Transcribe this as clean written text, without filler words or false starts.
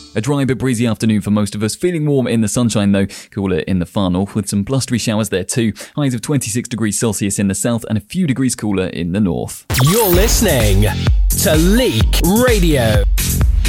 A dry but breezy afternoon for most of us, feeling warm in the sunshine though, cooler in the far north with some blustery showers there too. Highs of 26 degrees Celsius in the south and a few degrees cooler in the north. You're listening to Leak Radio.